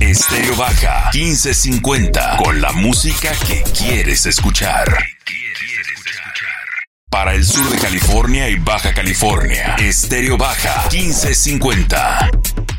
Estéreo Baja 1550, con la música que quieres escuchar. Para el sur de California y Baja California, Estéreo Baja 1550.